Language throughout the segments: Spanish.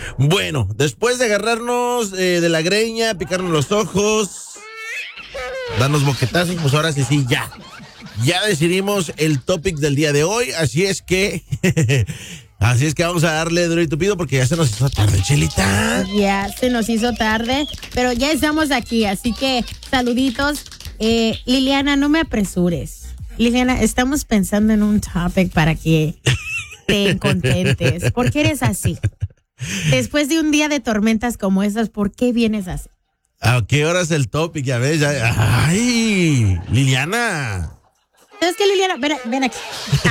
Bueno, después de agarrarnos de la greña, picarnos los ojos, darnos boquetazos, pues ahora sí, ya. Ya decidimos el topic del día de hoy, así es que vamos a darle duro y tupido porque ya se nos hizo tarde, Chelita. Ya se nos hizo tarde, pero ya estamos aquí, así que saluditos. Liliana, no me apresures. Liliana, estamos pensando en un topic para que te contentes. ¿Por qué eres así? Después de un día de tormentas como esas, ¿por qué vienes así? ¿A qué hora es el topic? Ya ves, ya. ¡Ay! Liliana. ¿Sabes qué, Liliana? Ven aquí.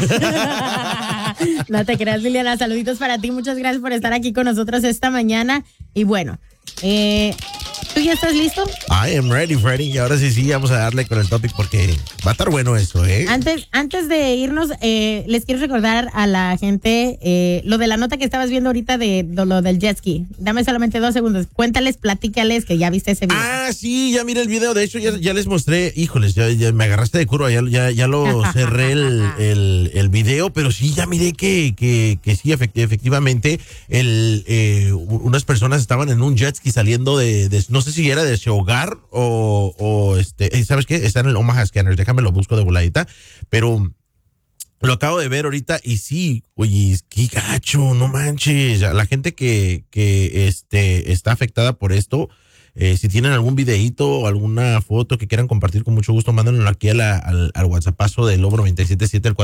No te creas, Liliana. Saluditos para ti. Muchas gracias por estar aquí con nosotros esta mañana. Y bueno, ¿tú ya estás listo? I am ready, Freddy. Y ahora sí, vamos a darle con el topic porque va a estar bueno esto, ¿eh? Antes de irnos, les quiero recordar a la gente lo de la nota que estabas viendo ahorita de lo del jet ski. Dame solamente 2 segundos. Cuéntales, platícales que ya viste ese video. Ah, sí, ya miré el video. De hecho, ya les mostré. Híjoles, ya me agarraste de curva. Ya lo cerré el video, pero sí, ya miré que sí, efectivamente, unas personas estaban en un jet ski saliendo de no sé si era de ese hogar o ¿sabes qué? Está en el Omaha Scanners, déjame lo busco de voladita, pero lo acabo de ver ahorita y sí, oye, qué gacho, no manches, la gente que está afectada por esto, si tienen algún videíto o alguna foto que quieran compartir, con mucho gusto, mándenlo aquí al WhatsAppazo del Lobo 977, el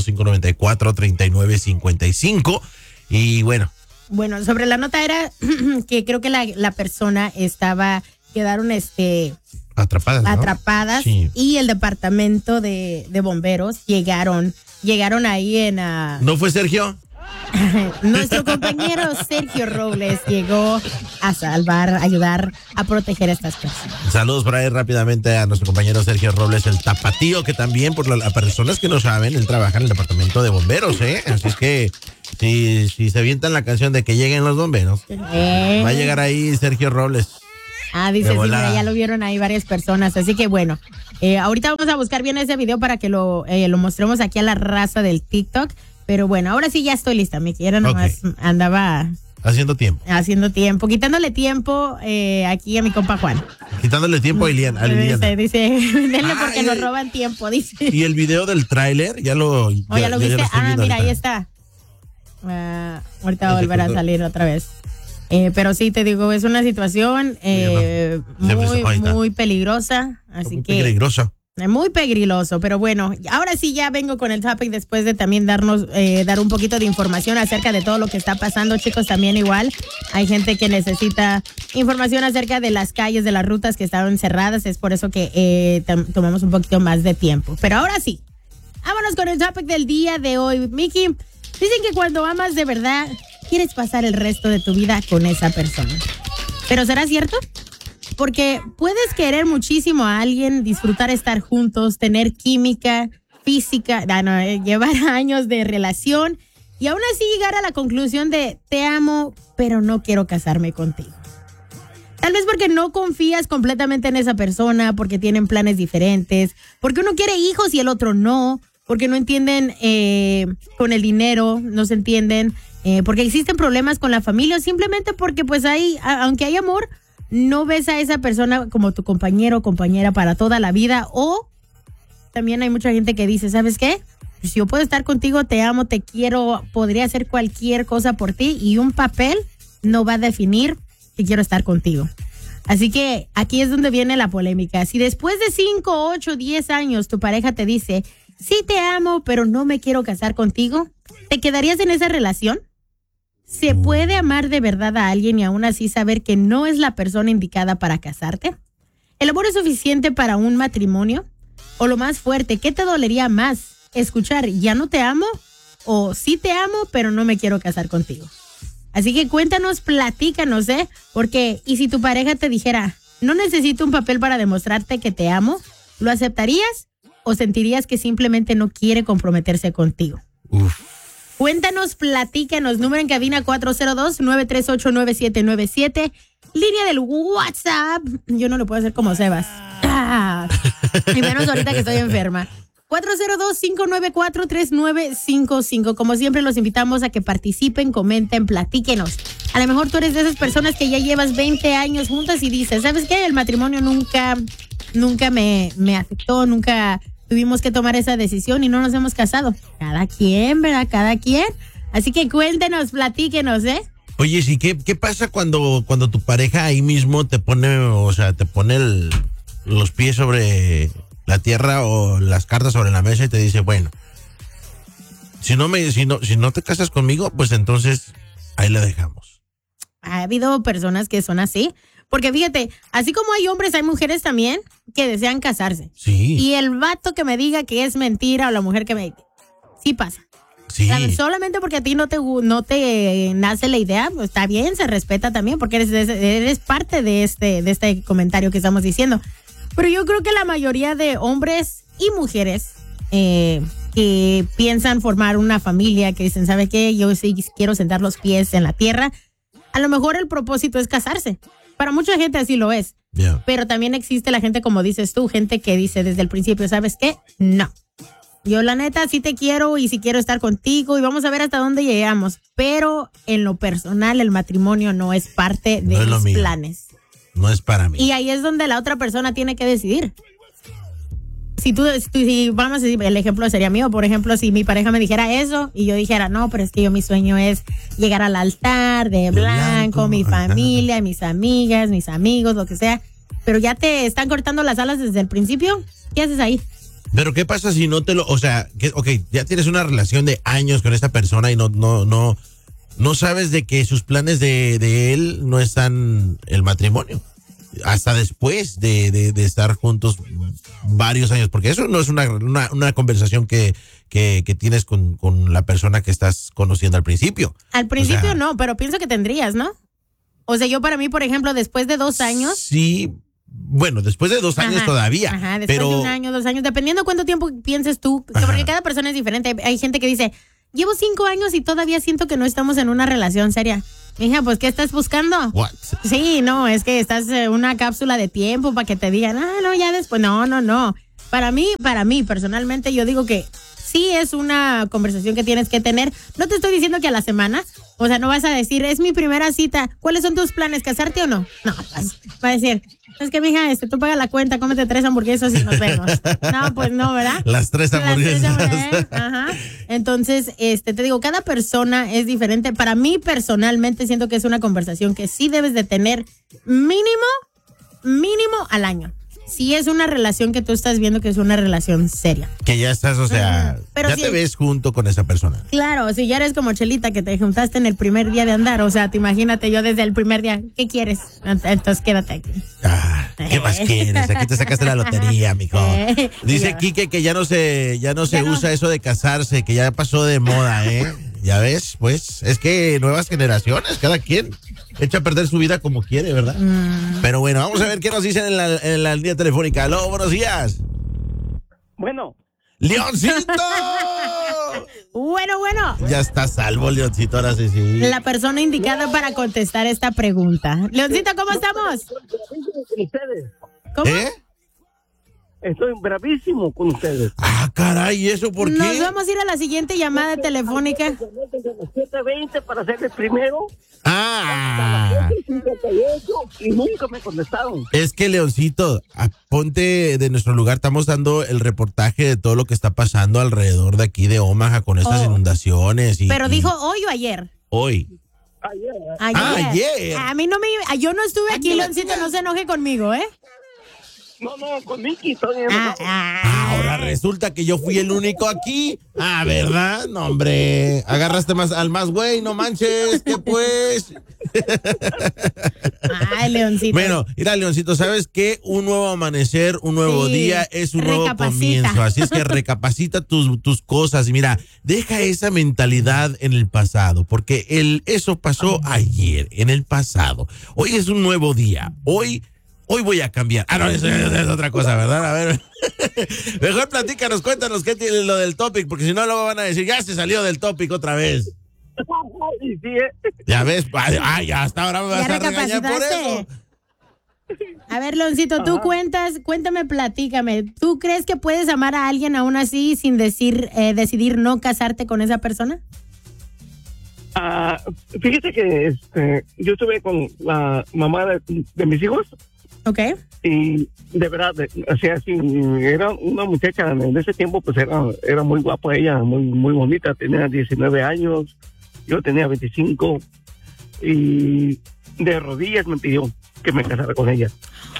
402-594-3955, y bueno. Bueno, sobre la nota era que creo que la persona quedaron atrapadas, ¿no? Atrapadas, sí. Y el departamento de bomberos llegaron ahí en... ¿No fue Sergio? Nuestro compañero Sergio Robles llegó a salvar, a ayudar a proteger a estas personas. Saludos por ahí rápidamente a nuestro compañero Sergio Robles, el tapatío, que también, por las personas que no saben, él trabaja en el departamento de bomberos, ¿eh? Así es que si se avientan la canción de que lleguen los bomberos, va a llegar ahí Sergio Robles. Dice, sí, mira, ya lo vieron ahí varias personas, así que bueno, ahorita vamos a buscar bien ese video para que lo mostremos aquí a la raza del TikTok. Pero bueno, ahora sí ya estoy lista, Miki. Era nomás andaba... Haciendo tiempo, quitándole tiempo aquí a mi compa Juan. Quitándole tiempo a Liliana. Dice, denle porque nos roban tiempo, dice. ¿Y el video del tráiler? ¿Ya lo viste? Mira, ahí está. Ahorita va a volver a salir otra vez. Pero sí, te digo, es una situación muy peligrosa. Así muy que... peligrosa. Muy peligroso, pero bueno, ahora sí ya vengo con el topic después de también dar un poquito de información acerca de todo lo que está pasando, chicos. También igual hay gente que necesita información acerca de las calles, de las rutas que estaban cerradas, es por eso que tomamos un poquito más de tiempo. Pero ahora sí, vámonos con el topic del día de hoy. Miki, dicen que cuando amas de verdad, quieres pasar el resto de tu vida con esa persona. ¿Pero será cierto? Porque puedes querer muchísimo a alguien, disfrutar estar juntos, tener química, física, llevar años de relación y aún así llegar a la conclusión de te amo, pero no quiero casarme contigo. Tal vez porque no confías completamente en esa persona, porque tienen planes diferentes, porque uno quiere hijos y el otro no, porque no entienden con el dinero, no se entienden, porque existen problemas con la familia, o simplemente porque pues aunque hay amor, no ves a esa persona como tu compañero o compañera para toda la vida. O también hay mucha gente que dice, ¿sabes qué? Si yo puedo estar contigo, te amo, te quiero, podría hacer cualquier cosa por ti y un papel no va a definir que quiero estar contigo. Así que aquí es donde viene la polémica. Si después de 5, 8, 10 años tu pareja te dice, sí te amo, pero no me quiero casar contigo, ¿te quedarías en esa relación? ¿Se puede amar de verdad a alguien y aún así saber que no es la persona indicada para casarte? ¿El amor es suficiente para un matrimonio? O lo más fuerte, ¿qué te dolería más? ¿Escuchar ya no te amo? ¿O sí te amo pero no me quiero casar contigo? Así que cuéntanos, platícanos, porque ¿y si tu pareja te dijera, no necesito un papel para demostrarte que te amo? ¿Lo aceptarías? ¿O sentirías que simplemente no quiere comprometerse contigo? Cuéntanos, platícanos. Número en cabina 402-938-9797. Línea del WhatsApp. Yo no lo puedo hacer como Sebas. Y menos ahorita que estoy enferma. 402-594-3955. Como siempre, los invitamos a que participen, comenten, platíquenos. A lo mejor tú eres de esas personas que ya llevas 20 años juntas y dices, ¿sabes qué? El matrimonio nunca me afectó, nunca tuvimos que tomar esa decisión y no nos hemos casado. Cada quien, ¿verdad? Cada quien. Así que cuéntenos, platíquenos, ¿eh? Oye, sí, ¿qué pasa cuando tu pareja ahí mismo te pone, o sea, te pone los pies sobre la tierra o las cartas sobre la mesa y te dice, bueno, si no te casas conmigo, pues entonces ahí la dejamos? Ha habido personas que son así. Porque fíjate, así como hay hombres, hay mujeres también que desean casarse. Sí. Y el vato que me diga que es mentira o la mujer que me... Sí pasa. Sí. Solamente porque a ti no te nace la idea, pues está bien, se respeta también, porque eres parte de este comentario que estamos diciendo. Pero yo creo que la mayoría de hombres y mujeres que piensan formar una familia, que dicen, ¿sabe qué? Yo sí quiero sentar los pies en la tierra. A lo mejor el propósito es casarse. Para mucha gente así lo es. Yeah. Pero también existe la gente, como dices tú, gente que dice desde el principio, ¿sabes qué? No. Yo la neta sí te quiero y sí quiero estar contigo y vamos a ver hasta dónde llegamos. Pero en lo personal el matrimonio no es parte de mis planes. No es para mí. Y ahí es donde la otra persona tiene que decidir. Si vamos a decir, el ejemplo sería mío, por ejemplo, si mi pareja me dijera eso y yo dijera, no, pero es que mi sueño es llegar al altar de blanco, mi familia, mis amigas, mis amigos, lo que sea, pero ya te están cortando las alas desde el principio, ¿qué haces ahí? Pero ¿qué pasa si no te lo, o sea, ya tienes una relación de años con esa persona y no sabes de que sus planes de él no están el matrimonio? Hasta después de estar juntos varios años, porque eso no es una conversación que tienes con la persona que estás conociendo al principio. Al principio no, pero pienso que tendrías, ¿no? O sea, yo para mí, por ejemplo, después de 2 años... Sí, bueno, después de 2 años todavía. Ajá, después de 1 año, 2 años, dependiendo cuánto tiempo pienses tú, porque cada persona es diferente. Hay gente que dice, llevo 5 años y todavía siento que no estamos en una relación seria. Hija, pues, ¿qué estás buscando? What? Sí, no, es que estás en una cápsula de tiempo para que te digan, no, ya después, no. Para mí, personalmente, yo digo que sí es una conversación que tienes que tener. No te estoy diciendo que a la semana, o sea, no vas a decir, es mi primera cita, ¿cuáles son tus planes, casarte o no? No, va a decir, es que mija, tú paga la cuenta, cómete 3 hamburguesas y nos vemos. No, pues no, ¿verdad? Las 3 hamburguesas. Ajá. Entonces, te digo, cada persona es diferente. Para mí, personalmente, siento que es una conversación que sí debes de tener mínimo al año. Si es una relación que tú estás viendo que es una relación seria. Que ya estás, o sea, ya te ves junto con esa persona. Claro, si ya eres como Chelita, que te juntaste en el primer día de andar, o sea, te imagínate yo desde el primer día, ¿qué quieres? Entonces quédate aquí. ¿Qué más quieres? Aquí te sacaste la lotería, mijo. Dice Quique que ya no se usa eso de casarse, que ya pasó de moda, ¿eh? Ya ves, pues, es que nuevas generaciones, cada quien echa a perder su vida como quiere, ¿verdad? Pero bueno, vamos a ver qué nos dicen en la línea telefónica. Aló, buenos días. Bueno. ¡Leoncito! Bueno. Ya está salvo, Leoncito, ahora sí. La persona indicada para contestar esta pregunta. Leoncito, ¿cómo estamos? ¿Cómo? Estoy bravísimo con ustedes. Caray, ¿y eso por qué? Nos vamos a ir a la siguiente llamada telefónica. 7:20 para ser el primero. Y nunca me contestaron. Es que, Leoncito, ponte de nuestro lugar. Estamos dando el reportaje de todo lo que está pasando alrededor de aquí de Omaha con estas inundaciones. Pero dijo hoy o ayer. Hoy. Ayer. A mí yo no estuve aquí, Leoncito, no se enoje conmigo, ¿eh? No, con Nicky. Ahora resulta que yo fui el único aquí. ¿Verdad? No, hombre. Agarraste al más güey, no manches. ¿Qué pues? Ay, Leoncito. Bueno, mira, Leoncito, ¿sabes qué? Un nuevo amanecer, un nuevo día es un nuevo comienzo. Así es que recapacita tus cosas. Y mira, deja esa mentalidad en el pasado, porque eso pasó ayer, en el pasado. Hoy es un nuevo día. Hoy voy a cambiar. No, eso es otra cosa, ¿verdad? A ver. Mejor platícanos, cuéntanos qué tiene lo del topic, porque si no luego van a decir, ya se salió del topic otra vez. Ya ves, ya hasta ahora me vas a regañar por eso. A ver, Leoncito, tú cuéntame, platícame. ¿Tú crees que puedes amar a alguien aún así sin decidir no casarte con esa persona? Fíjate que yo estuve con la mamá de mis hijos. Ok. Y de verdad, o sea, sí, era una muchacha en ese tiempo, pues era muy guapa ella, muy bonita, tenía 19 años, yo tenía 25, y de rodillas me pidió que me casara con ella.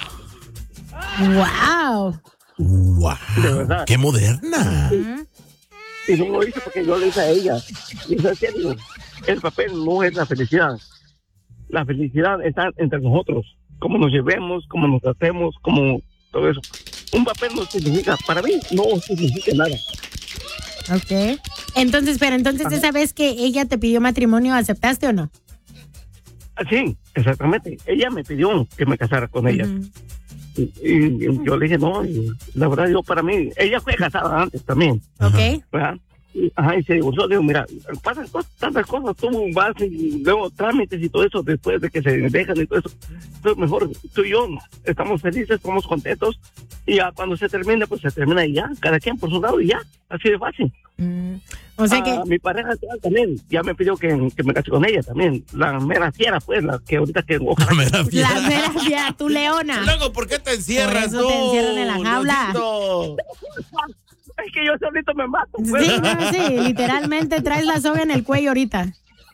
Wow. Wow. De verdad. Qué moderna. Y no lo hice porque yo le dije a ella, y en serio, el papel no es la felicidad está entre nosotros. Cómo nos llevemos, cómo nos tratemos, cómo todo eso. Un papel no significa, para mí, no significa nada. Ok. Entonces, esa vez que ella te pidió matrimonio, ¿aceptaste o no? Sí, exactamente. Ella me pidió que me casara con ella. Y yo le dije, no, y la verdad, yo para mí, ella fue casada antes también. Ok. ¿Verdad? Y se divorció. Digo, mira, pasan tantas cosas, tú vas y luego trámites y todo eso después de que se dejan y todo eso. Entonces, mejor tú y yo estamos felices, estamos contentos, y ya cuando se termine, pues se termina y ya, cada quien por su lado y ya, así de fácil. O sea que mi pareja actual también ya me pidió que me case con ella también, la mera fiera, pues, la que ahorita que ojalá. la mera fiera, tu leona. Luego, ¿por qué te encierras? Por eso te encierran en la jaula. Es que yo solito me mato, pues. Sí, no, sí, literalmente traes la soga en el cuello ahorita.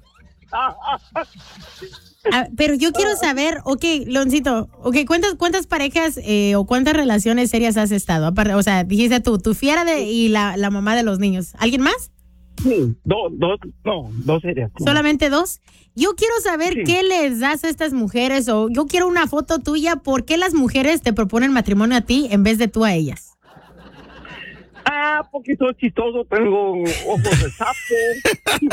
Pero yo quiero saber, Leoncito, ¿cuántas parejas o cuántas relaciones serias has estado? Aparte, o sea, dijiste tu fiera y la mamá de los niños. ¿Alguien más? Sí, dos serias. ¿Solamente dos? Yo quiero saber Sí. qué les das a estas mujeres, o yo quiero una foto tuya. ¿Por qué las mujeres te proponen matrimonio a ti en vez de tú a ellas? Porque soy chistoso, tengo ojos de sapo.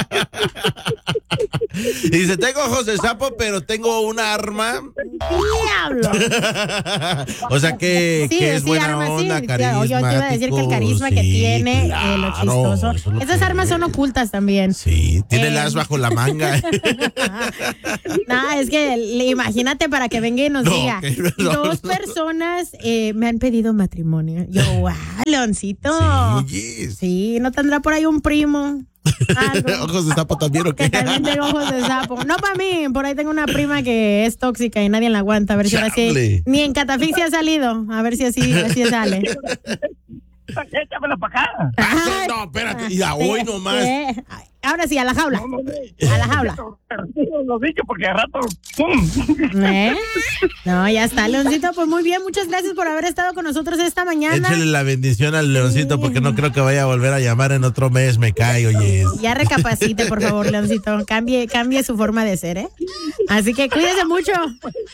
Dice, tengo ojos de sapo, pero tengo un arma. ¡Diablo! O sea que es buena armas, onda, sí. carismático. Yo te iba a decir que el carisma que sí, tiene, claro, lo chistoso. eso es lo Esas que armas es. son ocultas también. Sí, tiene el as bajo la manga. No, es que imagínate para que venga y nos No, diga, dos personas me han pedido matrimonio. Yo, wow, Leoncito. Sí, Sí, ¿no tendrá por ahí un primo? Algo. ¿Ojos de sapo también o qué? Que también tengo ojos de sapo. No para mí, por ahí tengo una prima que es tóxica y nadie la aguanta. A ver si ahora sí. Chale. Ni en catafixia ha salido. A ver si así sale. Échamela para acá. Ay, No, espérate, ya hoy nomás. Ahora sí, a la jaula. A la jaula. Lo dicho porque a rato, ¡pum! No, ya está, Leoncito. Pues muy bien, muchas gracias por haber estado con nosotros esta mañana. Échale la bendición al Leoncito porque no creo que vaya a volver a llamar en otro mes, me cae, oye. Ya recapacite, por favor, Leoncito. Cambie su forma de ser, ¿eh? Así que cuídese mucho.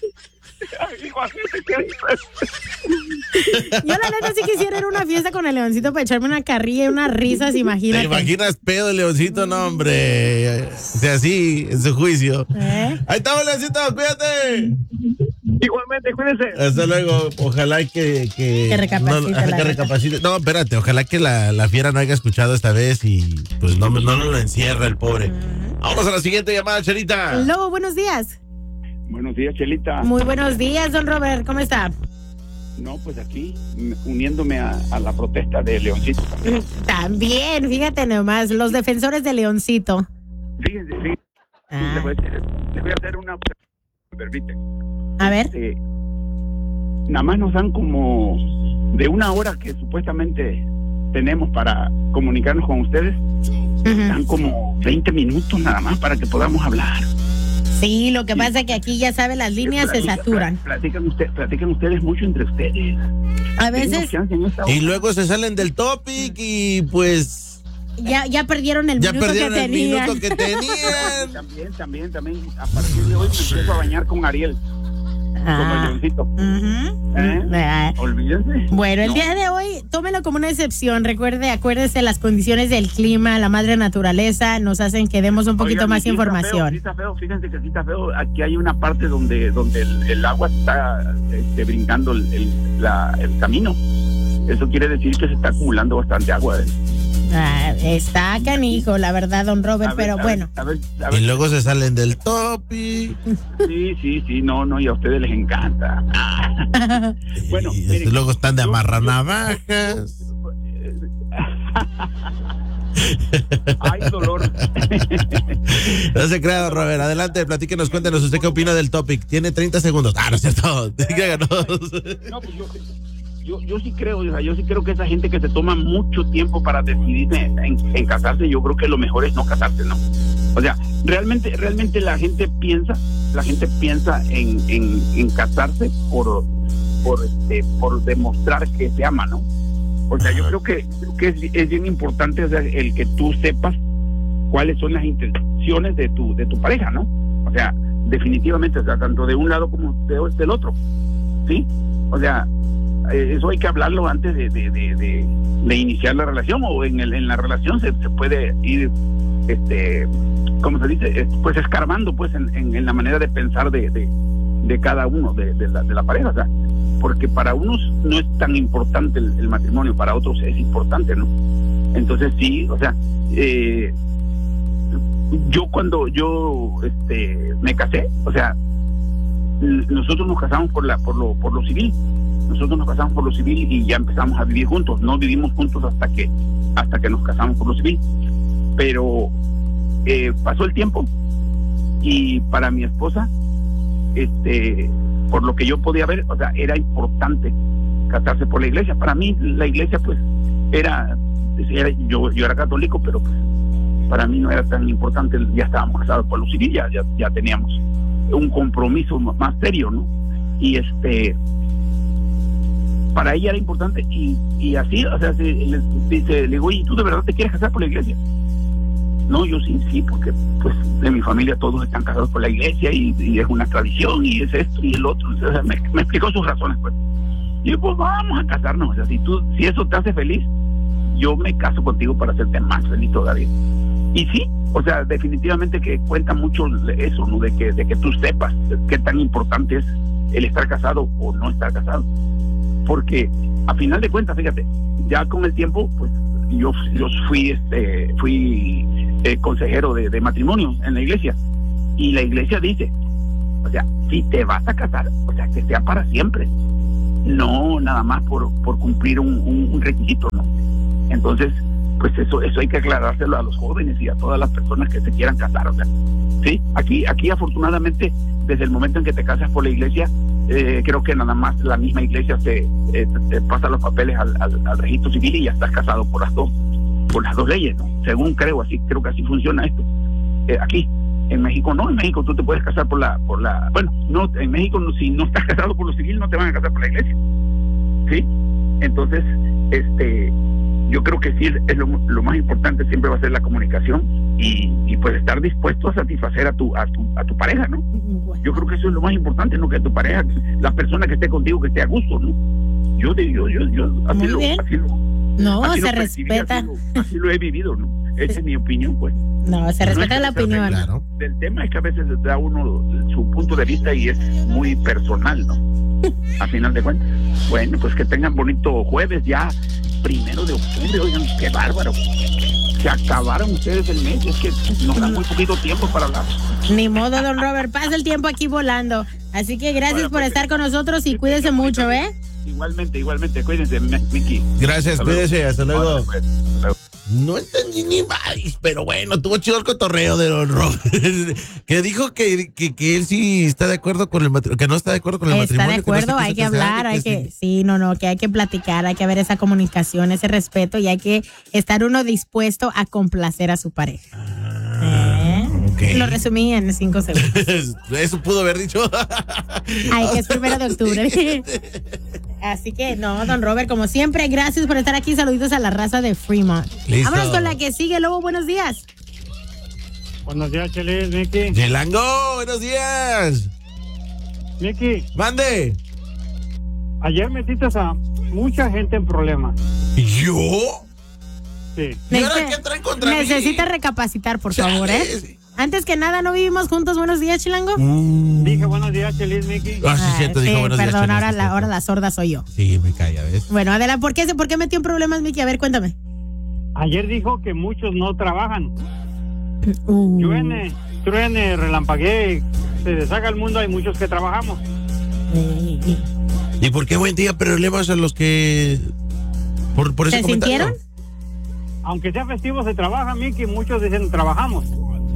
Yo la neta sí quisiera ir a una fiesta con el Leoncito para echarme una carrilla y unas risas, ¿Te imagínate. imaginas pedo, Leoncito? No, hombre. O sea, así, en su juicio. Ahí estamos, Leoncito, cuídate. Igualmente, cuídense. Hasta luego. Ojalá que recapacite, No, la que recapacite. No, espérate. Ojalá que la fiera no haya escuchado esta vez y pues no lo encierra el pobre. Vamos a la siguiente llamada, Chelita. Lobo, buenos días. Buenos días, Chelita. Muy buenos días, don Robert. ¿Cómo está? No, pues aquí, uniéndome a la protesta de Leoncito también. También, fíjate nomás, los defensores de Leoncito. Fíjense, le voy a hacer una... ¿Me permiten? A ver. Nada más nos dan como de una hora que supuestamente tenemos para comunicarnos con ustedes. Dan como 20 minutos nada más para que podamos hablar. Sí, lo que pasa es que aquí ya sabe, las líneas se saturan. Platican ustedes mucho entre ustedes. A veces Y luego se salen del topic y pues ya perdieron el ya minuto perdieron que el tenían. minuto que tenían. También. A partir de hoy me empiezo a bañar con Ariel. Como el Leoncito. Olvídense. Bueno, el día de hoy, tómelo como una excepción. Acuérdese, las condiciones del clima, la madre naturaleza, nos hacen que demos un poquito más información. Sí está feo, fíjense que sí está feo. Aquí hay una parte donde el agua está brincando el camino. Eso quiere decir que se está acumulando bastante agua. Está canijo, la verdad, don Robert, pero bueno. A ver. Y luego se salen del topic. Sí, no, y a ustedes les encanta. Bueno, y miren, luego están de amarranavajas. Hay dolor. No se crea, Robert. Adelante, platíquenos, cuéntenos usted qué opina del topic. Tiene 30 segundos. No es cierto. No, pues yo sí creo, o sea, yo sí creo que esa gente que se toma mucho tiempo para decidir en casarse, yo creo que lo mejor es no casarse, ¿no? O sea, realmente la gente piensa en casarse por demostrar que se ama, ¿no? O sea, yo creo que es bien importante, o sea, el que tú sepas cuáles son las intenciones de tu pareja, ¿no? O sea, definitivamente, o sea, tanto de un lado como del otro, ¿sí? O sea, eso hay que hablarlo antes de iniciar la relación, o en la relación se puede ir, ¿cómo se dice? Pues escarbando, pues, en la manera de pensar de cada uno, de la pareja, o sea, porque para unos no es tan importante el matrimonio, para otros es importante, ¿no? Entonces sí, o sea, yo cuando me casé, o sea, nosotros nos casamos por lo civil. Nosotros nos casamos por lo civil y ya empezamos a vivir juntos. No vivimos juntos hasta que nos casamos por lo civil. Pero pasó el tiempo y para mi esposa, por lo que yo podía ver, o sea, era importante casarse por la iglesia. Para mí la iglesia, pues, yo era católico, pero pues, para mí no era tan importante. Ya estábamos casados por lo civil, ya teníamos un compromiso más serio, ¿no? Y para ella era importante, y así, o sea, le digo, oye, ¿tú de verdad te quieres casar por la iglesia? No, yo sí, porque pues de mi familia todos están casados por la iglesia y es una tradición y es esto y el otro. O sea, me explicó sus razones, pues. Y yo, pues vamos a casarnos, o sea, si eso te hace feliz, yo me caso contigo para hacerte más feliz todavía. Y sí, o sea, definitivamente que cuenta mucho eso, ¿no? De que tú sepas qué tan importante es el estar casado o no estar casado. Porque a final de cuentas, fíjate, ya con el tiempo, pues yo fui consejero de matrimonio en la iglesia, y la iglesia dice, o sea, si te vas a casar, o sea, que sea para siempre, no nada más por cumplir un requisito, ¿no? Entonces, pues eso hay que aclarárselo a los jóvenes y a todas las personas que se quieran casar, o sea, sí, aquí afortunadamente, desde el momento en que te casas por la iglesia, creo que nada más la misma iglesia te pasa los papeles al registro civil y ya estás casado por las dos leyes, ¿no? Según creo que así funciona esto. Aquí, en México no, en México tú te puedes casar bueno, no, en México no, si no estás casado por lo civil no te van a casar por la iglesia, ¿sí? Entonces, yo creo que sí es lo más importante siempre va a ser la comunicación y pues estar dispuesto a satisfacer a tu pareja, ¿no? Yo creo que eso es lo más importante, ¿no? Que tu pareja, la persona que esté contigo, que esté a gusto, ¿no? Yo así se respeta. Así lo he vivido, ¿no? Esa es mi opinión, pues. No, se respeta la opinión. Claro. El tema es que a veces da uno su punto de vista y es muy personal, ¿no? A final de cuentas. Bueno, pues que tengan bonito jueves ya, 1 de octubre, oigan, qué bárbaro. Se acabaron ustedes el mes, es que nos da muy poquito tiempo para hablar. Ni modo, don Robert, pasa el tiempo aquí volando. Así que gracias por estar con nosotros y cuídese mucho, ¿eh? Igualmente, cuídense, Miki. Gracias, cuídese, hasta luego. Hasta luego. No entendí ni más, pero bueno, tuvo chido el cotorreo de don Robert, que dijo que él sí está de acuerdo con el matrimonio, que no está de acuerdo con el matrimonio. Está de acuerdo, hay que hablar, que hay que platicar, hay que haber esa comunicación, ese respeto, y hay que estar uno dispuesto a complacer a su pareja. Okay. Lo resumí en 5 segundos. Eso pudo haber dicho. Ay, que es 1 de octubre. Así que no, don Robert, como siempre, gracias por estar aquí. Saluditos a la raza de Fremont. Listo. Vámonos con la que sigue, Lobo, buenos días. Buenos días, Chelis, Miki. Yelango, buenos días. Miki. Mande. Ayer metiste a mucha gente en problemas. ¿Yo? Sí. ¿Y ahora qué traen contra mí? Necesita recapacitar, por favor, ¿eh? Antes que nada, ¿no vivimos juntos? Buenos días, Chilango. Dije buenos días, Chelis, Miki. Sí, cierto, dijo buenos días. Perdón, ahora la sorda soy yo. Sí, me calla, ¿ves? Bueno, Adela, ¿por qué metió en problemas, Miki? A ver, cuéntame. Ayer dijo que muchos no trabajan. Truene, relampaguee, se deshaga el mundo, hay muchos que trabajamos. ¿Y por qué buen día problemas a los que... por ese ¿Se comentario? sintieron? aunque sea festivo se trabaja, Miki, muchos dicen trabajamos.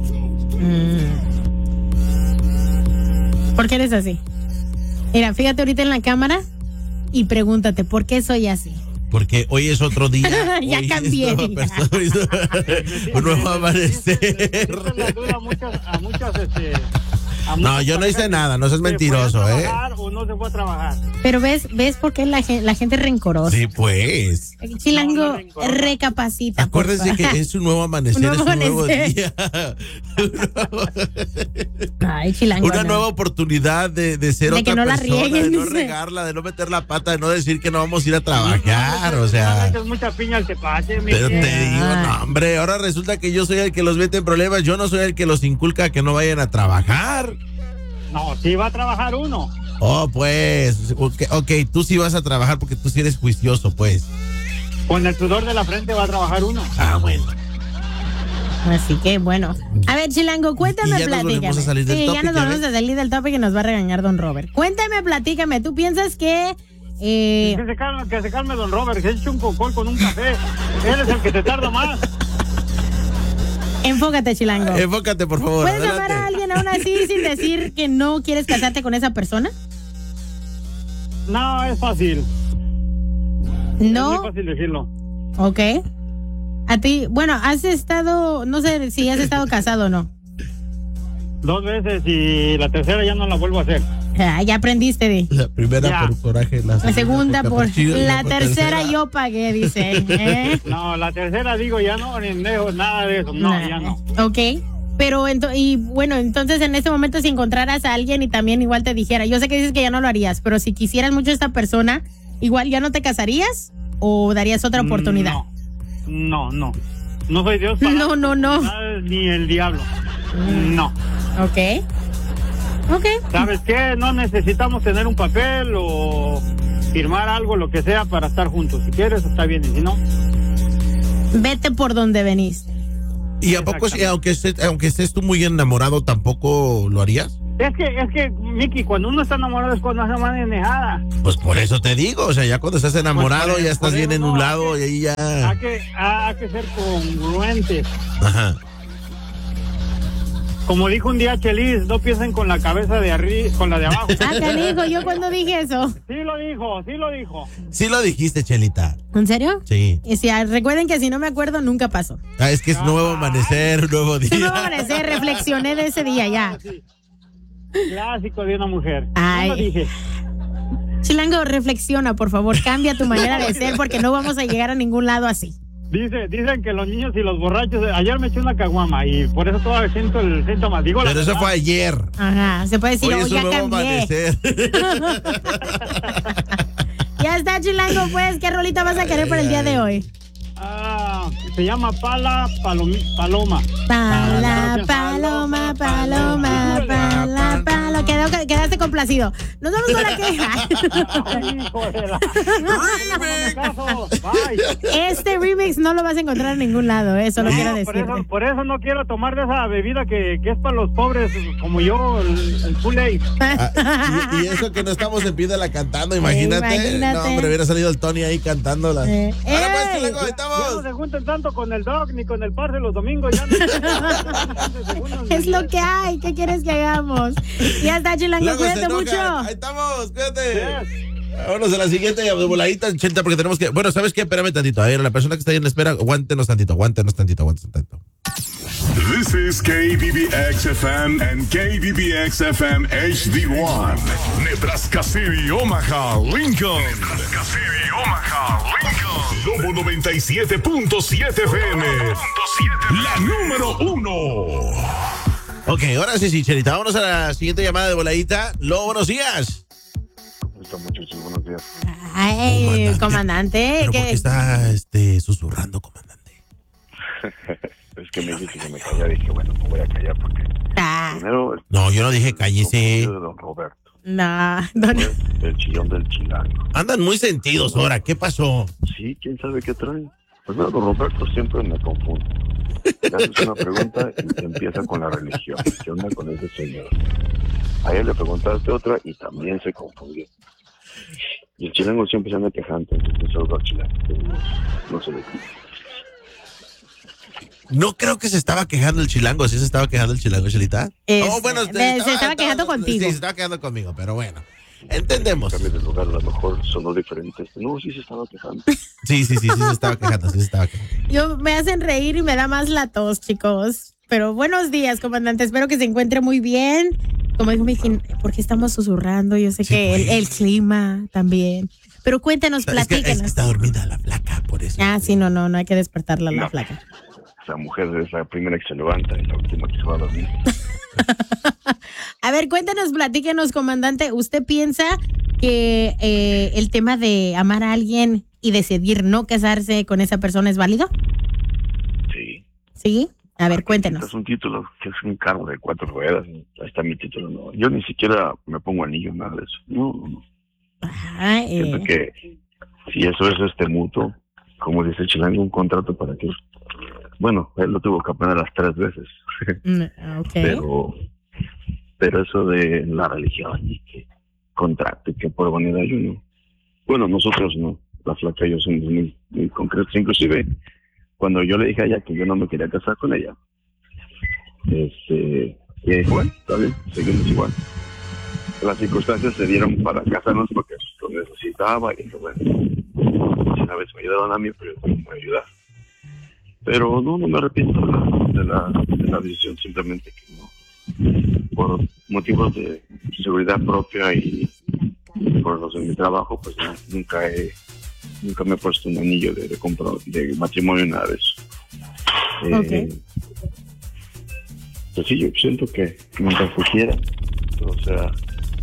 ¿Por qué eres así? Mira, fíjate ahorita en la cámara y pregúntate, ¿por qué soy así? Porque hoy es otro día. Ya hoy cambié. Un nuevo amanecer. No, yo no hice nada, no seas mentiroso, ¿Se fue a trabajar o no se fue a trabajar? Pero ves por qué la gente es rencorosa. Sí, pues. Chilango, recapacita. Acuérdense que es un nuevo amanecer, es un nuevo día. Ay, Chilango. Una nueva oportunidad de ser de otra que no persona, la rieguen, de no regarla, de no meter la pata, de no decir que no vamos a ir a trabajar, o sea. Es mucha piña al tepache, Pero te digo, no, hombre, ahora resulta que yo soy el que los mete en problemas, yo no soy el que los inculca a que no vayan a trabajar. No, sí va a trabajar uno. Oh, pues, ok, tú sí vas a trabajar porque tú sí eres juicioso, pues. Con el sudor de la frente va a trabajar uno. Ah, bueno. Así que, bueno. A ver, Chilango, cuéntame, ya nos volvemos a salir del sí, topic, ya nos volvemos a salir del topic y nos va a regañar don Robert. Cuéntame, platícame, ¿tú piensas que... Que se calme don Robert, que eche un cocol con un café. Él es el que se tarda más. Enfócate, Chilango. Enfócate, por favor. ¿Puedes adelante. llamar a alguien aún así sin decir que no quieres casarte con esa persona? No, es fácil. No. Es muy fácil decirlo. Ok. A ti, bueno, has estado, no sé si has estado casado o no. 2 veces y la tercera ya no la vuelvo a hacer. Ya aprendiste, Di. La primera Ya. por coraje, La segunda por... caprichillo, y La por tercera yo pagué, dice. ¿eh? No, la tercera digo ya no, ni dejo nada de eso. No, ya no. Ok. Pero, y bueno, entonces en este momento si encontraras a alguien y también igual te dijera, yo sé que dices que ya no lo harías, pero si quisieras mucho a esta persona, igual ya no te casarías o darías otra oportunidad. No. No soy Dios para No. ni el diablo. No. Ok. ¿Sabes qué? No necesitamos tener un papel o firmar algo, lo que sea, para estar juntos. Si quieres, está bien. Y si no, vete por donde veniste. ¿Y a poco, aunque estés tú muy enamorado, tampoco lo harías? Es que, Miki, cuando uno está enamorado es cuando hace más manejada. Pues por eso te digo, o sea, ya cuando estás enamorado, Pues ya estás bien en un lado y ahí ya... Hay que ser congruentes. Ajá. Como dijo un día Chelis, no piensen con la cabeza de arriba, con la de abajo. Canijo, ¿yo cuando dije eso? Sí lo dijo. Sí lo dijiste, Chelita. ¿En serio? Sí. Y si, recuerden que si no me acuerdo, nunca pasó. Es que es nuevo amanecer, un nuevo día. No amanecer, reflexioné de ese día ya. Sí. Clásico de una mujer. Ay. No lo dije. Chilango, reflexiona, por favor, cambia tu manera de ser porque no vamos a llegar a ningún lado así. Dicen que los niños y los borrachos, ayer me eché una caguama y por eso todavía siento el síntoma. Digo, Pero eso fue ayer. Ajá, se puede decir, Hoy es un ya nuevo cambié. amanecer. Ya está, Chilango, pues, ¿qué rolita vas a querer para el día de hoy? Se llama Paloma. Paloma, paloma, paloma, pala, palo. Quedaste complacido. Nos vamos con la queja. Este remix no lo vas a encontrar en ningún lado, eso lo quiero decirte. Por eso no quiero tomar de esa bebida que es para los pobres como yo, el Kool-Aid. Y eso que no estamos en Pídela cantando, imagínate. No, hombre, hubiera salido el Tony ahí cantándola. Ahora pues, Chilango, ahí Ya estamos. no se junten tanto con el Doc ni con el Parce los domingos. Ya no. Es lo que hay, ¿qué quieres que hagamos? Ya está, Chilango, Luego se cuídate enojan. mucho. Ahí estamos, cuídate. Vámonos a la siguiente de voladita, Chenta, porque tenemos que... Bueno, ¿sabes qué? Espérame tantito. A ver, la persona que está ahí en espera, aguántenos tantito. This is KBBX-FM and KBBX-FM HD1. Nebraska City, Omaha, Lincoln. Nebraska City, Omaha, Lincoln. Lobo 97.7 FM. La número 1. Ok, ahora sí, Chelita. Vámonos a la siguiente llamada de voladita. Lobo, buenos días. Muchachos, buenos días. Ay, comandante. ¿Pero por qué está susurrando, comandante? Es que me dije que me callara y dije, bueno, me voy a callar porque primero... No, yo no dije cállese. El de don Roberto. No. El chillón del chilango. Andan muy sentidos ahora. ¿Qué pasó? Sí, quién sabe qué trae. Pues no, don Roberto siempre me confunde. Le haces una pregunta y empieza con la religión. ¿Qué onda con ese señor? A él le preguntaste otra y también se confundió. Y el chilango siempre se anda quejando, entonces solo al chilango. No se le quita. No creo que se estaba quejando el chilango, sí se estaba quejando el chilango, Chelita. Se estaba quejando contigo. Sí, se estaba quejando conmigo, pero bueno, entendemos. Cambio de lugar, a lo mejor sonó diferente. No, sí se estaba quejando. Sí, se estaba quejando, Me hacen reír y me da más la tos, chicos. Pero buenos días, comandante. Espero que se encuentre muy bien. Como dijo ¿por qué estamos susurrando? Yo sé que pues. el clima también. Pero cuéntanos, platícanos. Es que está dormida la flaca, por eso. Sí, no hay que despertarla la flaca. Esa mujer es la primera que se levanta y la última que se va a dormir. A ver, cuéntanos, platíquenos, comandante. ¿Usted piensa que el tema de amar a alguien y decidir no casarse con esa persona es válido? Sí. ¿Sí? A ver, cuéntenos. Es un título, que es un carro de 4 ruedas. Ahí está mi título. No. Yo ni siquiera me pongo anillo, nada de eso. No. Siento que si eso es mutuo, como dice el chilango, un contrato para que... Bueno, él lo tuvo que aprender las 3 veces. Okay. Pero eso de la religión y que contrato y que por vanidad yo no. Bueno, nosotros no. La flaca y yo somos muy, muy concretos. Inclusive, cuando yo le dije a ella que yo no me quería casar con ella, ella dijo, bueno, está bien, seguimos igual. Las circunstancias se dieron para casarnos porque lo necesitaba y bueno, si una vez me ayudaron a mí, pero yo tengo que ayudar. Pero no me arrepiento de la decisión, simplemente que no. Por motivos de seguridad propia y por los de mi trabajo, pues nunca me he puesto un anillo de matrimonio, nada de eso. Pues sí, yo siento que mientras se quiera, todo sea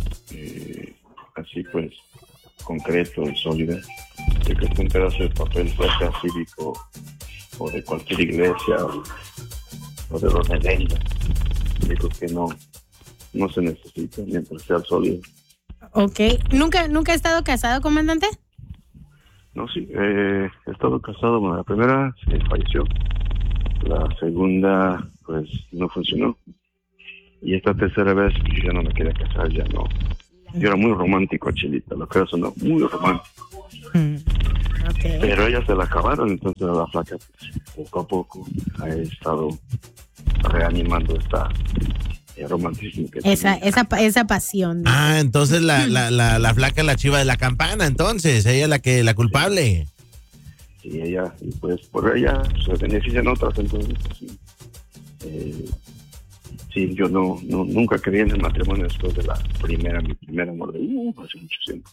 así pues concreto y sólido. Yo creo que un pedazo de papel, sea cívico o de cualquier iglesia o de los leyendas, yo creo que no se necesita mientras sea sólido. ¿Nunca ha estado casado, comandante? No, sí, he estado casado. Bueno, la primera se falleció, la segunda pues no funcionó y esta tercera vez yo ya no me quería casar, ya no. Yo era muy romántico, Chelita, lo creo o no, muy romántico. Pero ellas se la acabaron, entonces la flaca pues, poco a poco ha estado reanimando el romanticismo que esa pasión. Entonces la flaca es la chiva de la campana, entonces ella es la culpable. Sí, ella, y pues por ella se benefician otras, entonces sí, yo nunca creí en el matrimonio después de mi primer amor de hace mucho tiempo.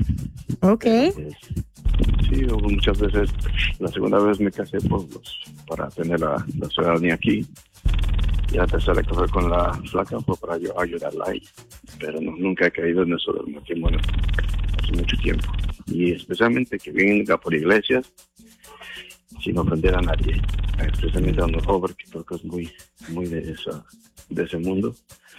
Sí, muchas veces, la segunda vez me casé para tener la ciudadanía aquí. Y la tercera que fue con la flaca fue para yo ayudarla ahí. Pero nunca he creído en eso del matrimonio hace mucho tiempo. Y especialmente que venga por iglesias sin ofender a nadie. Especialmente a los jóvenes, que creo que es muy, muy de ese mundo.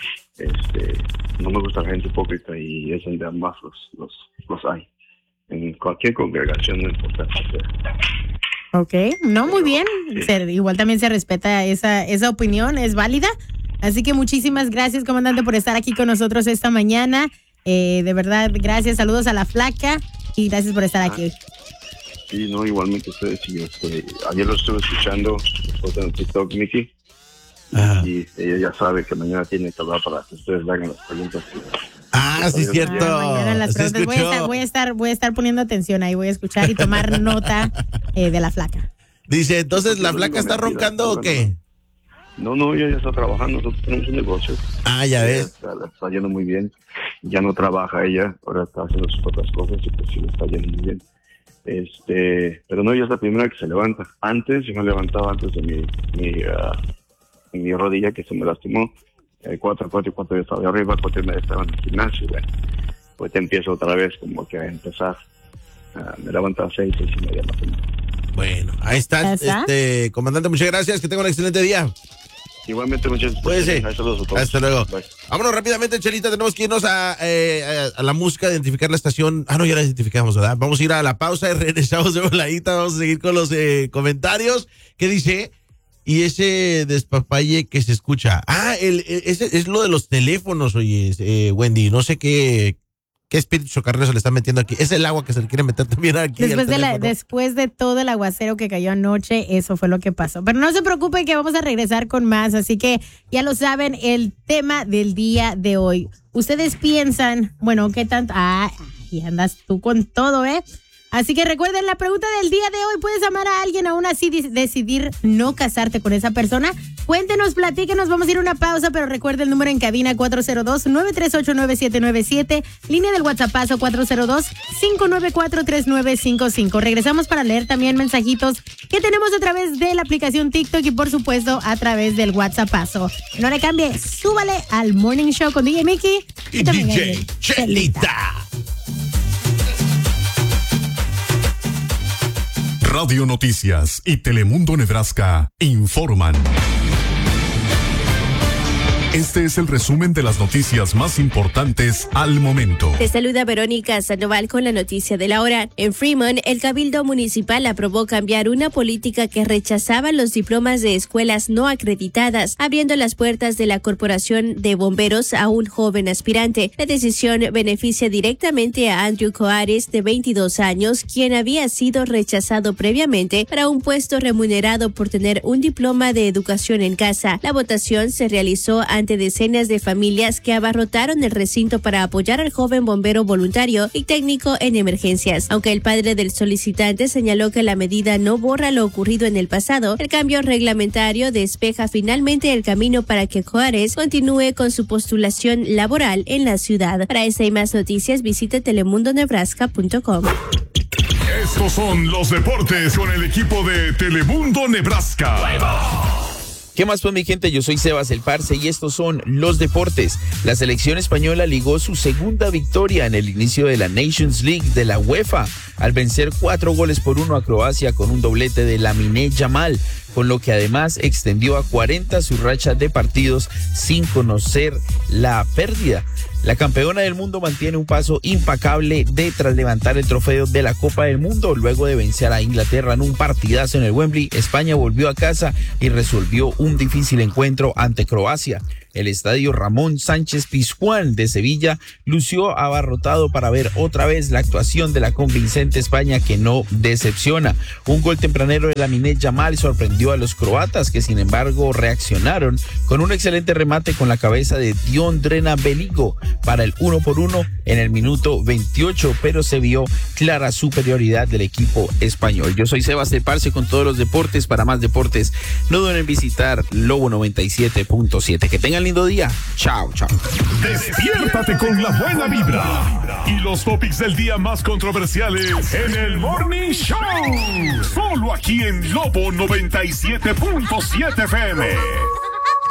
No me gusta la gente hipócrita y es donde más los hay. En cualquier congregación, no importa qué sea. Muy bien. Sí. Igual también se respeta esa opinión, es válida. Así que muchísimas gracias, comandante, por estar aquí con nosotros esta mañana. De verdad, gracias. Saludos a la flaca y gracias por estar aquí. Sí, igualmente ustedes. Ayer lo estuve escuchando en el TikTok, Mickey. Y ella ya sabe que mañana tiene que hablar para que ustedes le hagan las preguntas. Sí, es cierto. Mañana las preguntas. Voy a estar poniendo atención ahí, voy a escuchar y tomar nota de la flaca. Dice, entonces, ¿la flaca está roncando o qué? No, ella ya está trabajando, nosotros tenemos un negocio. Ya ves. La está yendo muy bien, ya no trabaja ella, ahora está haciendo sus otras cosas y pues sí, le está yendo muy bien. Pero no, ella es la primera que se levanta. Antes, yo me levantaba antes de mi rodilla que se me lastimó. 4 y cuando yo estaba arriba, 4 me estaba en el gimnasio, pues te empiezo otra vez como que a empezar. Me levanto a 6 y media más o menos. Bueno, ahí está, comandante, muchas gracias, que tenga un excelente día. Igualmente, muchas gracias. Puede. Saludos a todos. Hasta luego. Bye. Vámonos rápidamente, Chelita, tenemos que irnos a la música, identificar la estación. Ya la identificamos, ¿verdad? Vamos a ir a la pausa y regresamos de voladita, vamos a seguir con los comentarios. ¿Qué dice? Y ese despapalle que se escucha. Ese es lo de los teléfonos, oye, Wendy. No sé qué ¿Qué espíritu chocarrero se le está metiendo aquí? Es el agua que se le quiere meter también aquí. Después de todo el aguacero que cayó anoche, eso fue lo que pasó. Pero no se preocupen que vamos a regresar con más, así que ya lo saben, el tema del día de hoy. Ustedes piensan, bueno, ¿qué tanto? Y andas tú con todo, ¿eh? Así que recuerden la pregunta del día de hoy. ¿Puedes amar a alguien aún así decidir no casarte con esa persona? Cuéntenos, platíquenos. Vamos a ir a una pausa, pero recuerden el número en cabina 402-938-9797. Línea del WhatsAppazo 402-594-3955. Regresamos para leer también mensajitos que tenemos a través de la aplicación TikTok y por supuesto a través del WhatsAppazo. No le cambie, súbale al Morning Show con DJ Mickey y DJ Chelita. Radio Noticias y Telemundo Nebraska informan. Este es el resumen de las noticias más importantes al momento. Te saluda Verónica Sandoval con la noticia de la hora. En Fremont, el Cabildo Municipal aprobó cambiar una política que rechazaba los diplomas de escuelas no acreditadas, abriendo las puertas de la Corporación de Bomberos a un joven aspirante. La decisión beneficia directamente a Andrew Coares, de 22 años, quien había sido rechazado previamente para un puesto remunerado por tener un diploma de educación en casa. La votación se realizó ante decenas de familias que abarrotaron el recinto para apoyar al joven bombero voluntario y técnico en emergencias. Aunque el padre del solicitante señaló que la medida no borra lo ocurrido en el pasado, el cambio reglamentario despeja finalmente el camino para que Juárez continúe con su postulación laboral en la ciudad. Para esta y más noticias, visite telemundonebraska.com. Estos son los deportes con el equipo de Telemundo Nebraska. ¿Qué más pues, mi gente? Yo soy Sebas el Parce y estos son los deportes. La selección española ligó su segunda victoria en el inicio de la Nations League de la UEFA al vencer 4-1 a Croacia con un doblete de Lamine Yamal, con lo que además extendió a 40 su racha de partidos sin conocer la pérdida. La campeona del mundo mantiene un paso impecable tras levantar el trofeo de la Copa del Mundo. Luego de vencer a Inglaterra en un partidazo en el Wembley, España volvió a casa y resolvió un difícil encuentro ante Croacia. El estadio Ramón Sánchez Pizjuán de Sevilla lució abarrotado para ver otra vez la actuación de la convincente España que no decepciona. Un gol tempranero de Lamine Yamal sorprendió a los croatas, que sin embargo reaccionaron con un excelente remate con la cabeza de Dion Drena Beligo para el 1-1 en el minuto 28, pero se vio clara superioridad del equipo español. Yo soy Sebas de Parce con todos los deportes. Para más deportes, no duden en visitar Lobo 97.7. Que tengan lindo día. Chao, chao. Despiértate con la buena vibra y los topics del día más controversiales en el Morning Show. Solo aquí en Lobo 97.7 FM.